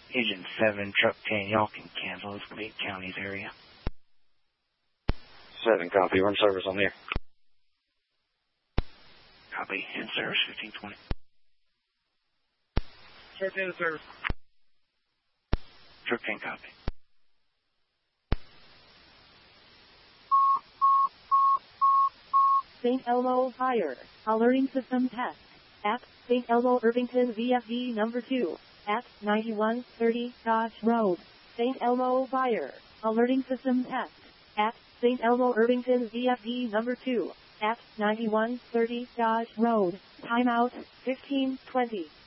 Agent 7, Truck 10, y'all can cancel. This will be County's area. 7, copy. Run service on there. Copy. In service, 1520. Truck 10 in service. Truck 10, copy. St. Elmo Fire. Alerting system test. At St. Elmo Irvington VFD number 2. At 9130 Dodge Road. St. Elmo Fire. Alerting system test. At St. Elmo Irvington VFD number 2. At 9130 Dodge Road. Timeout 1520.